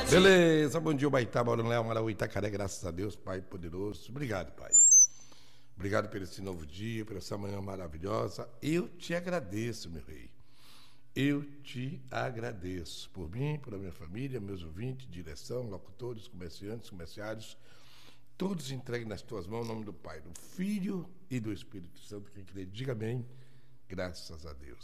Beleza, bom dia, Baitaba, Léo, Maraú, Itacaré, graças a Deus, Pai poderoso. Obrigado, Pai. Obrigado por esse novo dia, por essa manhã maravilhosa. Eu te agradeço, meu rei. Eu te agradeço por mim, pela minha família, meus ouvintes, direção, locutores, comerciantes, comerciários, todos entregues nas tuas mãos, em nome do Pai, do Filho e do Espírito Santo. Quem crê, diga amém. Graças a Deus.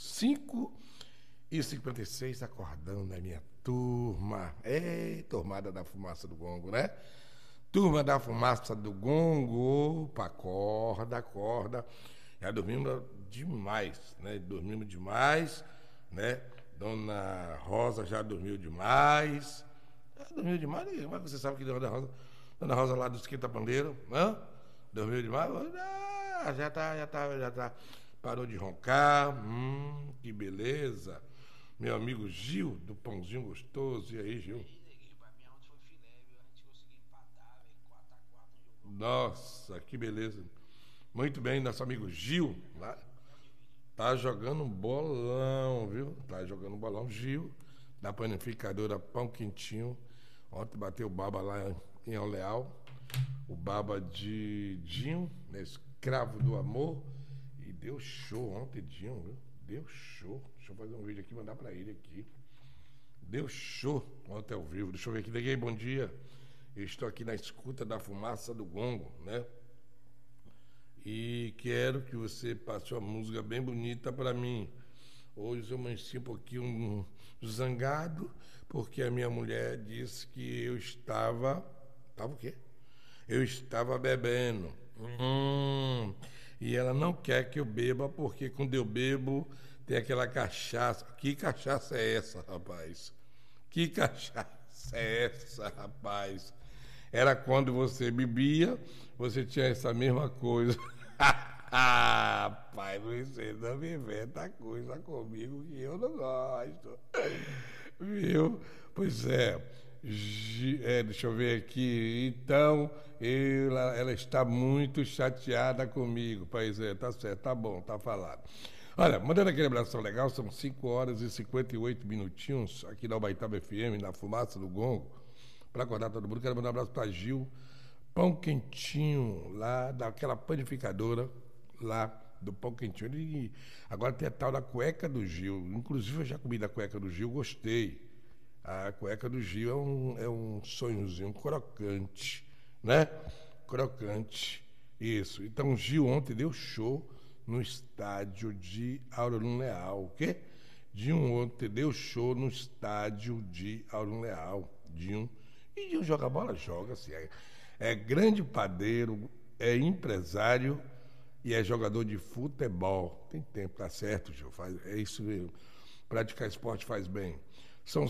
5h56, acordando a minha turma. Tomada da fumaça do gongo, né? Turma da fumaça do gongo. Opa, acorda, acorda. Já dormimos demais, né? Dormimos demais, né? Dona Rosa já dormiu demais. Já dormiu demais? Mas você sabe que Dona Rosa lá do Esquenta Pandeiro, né? Dormiu demais? Ah, já tá. Parou de roncar. Que beleza. Meu amigo Gil, do Pãozinho Gostoso. E aí, Gil? Nossa, que beleza. Muito bem, nosso amigo Gil, lá, tá jogando um bolão, viu? Tá jogando um bolão. Gil, da panificadora Pão Quentinho. Ontem bateu o baba lá em Oleal. O baba de Dinho, né? Escravo do amor. E deu show ontem, Dinho, viu? Deu show. Deixa eu fazer um vídeo aqui e mandar pra ele aqui. Deu show ontem ao vivo. Deixa eu ver aqui. Neguei, bom dia. Eu estou aqui na escuta da fumaça do gongo, né? E quero que você passe uma música bem bonita para mim. Hoje eu amanheci um pouquinho zangado, porque a minha mulher disse que eu estava... Estava o quê? Eu estava bebendo. E ela não quer que eu beba, porque quando eu bebo tem aquela cachaça. Que cachaça é essa, rapaz? Que cachaça é essa, rapaz? Era quando você bebia, você tinha essa mesma coisa. Pai, você não me inventa coisa comigo que eu não gosto. Viu? Pois é. Deixa eu ver aqui. Então, ela está muito chateada comigo. Pois é, tá certo, tá bom, tá falado. Olha, mandando aquele abração legal, são 5h58 minutinhos aqui na Ubaitaba FM, na fumaça do gongo. Para acordar todo mundo, quero mandar um abraço para Gil, Pão Quentinho, lá daquela panificadora, lá do Pão Quentinho. Ele agora tem a tal da cueca do Gil. Inclusive, eu já comi da cueca do Gil, gostei. A cueca do Gil é um sonhozinho crocante, né? Crocante, isso. Então, o Gil ontem deu show no estádio de Aurélio Leal. O quê? Dinho ontem deu show no estádio de Aurélio Leal. Dinho. E Dinho joga bola? Joga, assim. É grande padeiro, é empresário e é jogador de futebol. Tem tempo, tá certo, Gil. É isso mesmo. Praticar esporte faz bem. São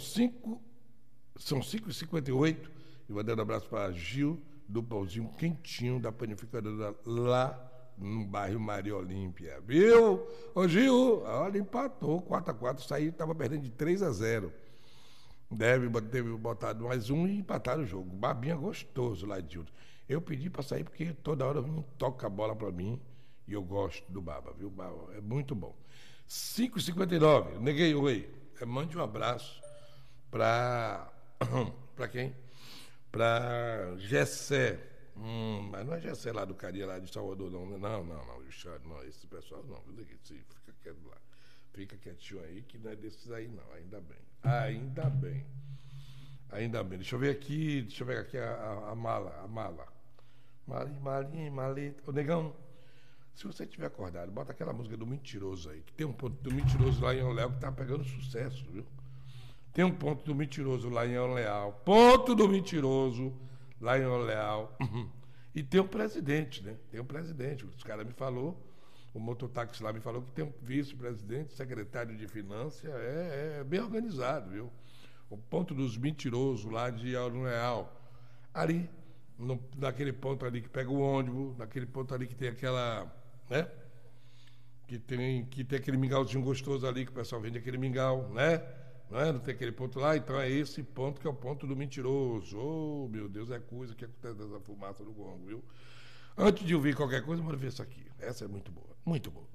5h58. E mandando um abraço para Gil, do Pãozinho Quentinho, da panificadora lá no bairro Maria Olímpia. Viu? Ô, Gil, olha, empatou. 4x4, saiu, estava perdendo de 3-0. Deve ter botado mais um e empataram o jogo. Babinha gostoso lá, Dildo. Eu pedi para sair porque toda hora um toca a bola para mim e eu gosto do Baba, viu? Baba é muito bom. 5h59, neguei oi. Mande um abraço para quem? Para Gessé. Mas não é Gessé lá do Caria, lá de Salvador, não. Não, Richard, não, esse pessoal não. Fica quieto lá. Fica quietinho aí, que não é desses aí, não. Ainda bem. Deixa eu ver aqui a mala. Maleta. Ô, negão, se você tiver acordado, bota aquela música do Mentiroso aí, que tem um ponto do Mentiroso lá em Oleal que tá pegando sucesso, viu? Tem um ponto do Mentiroso lá em Oleal. Ponto do Mentiroso lá em Oleal. E tem o presidente, né? Tem o presidente. Os caras me falou, o mototáxi lá me falou que tem um vice-presidente, secretário de Finanças, é bem organizado, viu? O ponto dos Mentirosos lá de Oleal. Ali, naquele ponto ali que pega o ônibus, naquele ponto ali que tem aquela, né? Que tem aquele mingauzinho gostoso ali, que o pessoal vende aquele mingau, né? Não tem aquele ponto lá? Então é esse ponto que é o ponto do Mentiroso. Oh, meu Deus, é coisa que acontece nessa fumaça do gongo, viu? Antes de ouvir qualquer coisa, bora ver isso aqui. Essa é muito boa, muito boa.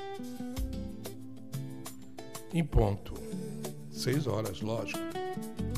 Em ponto, 6 horas, lógico.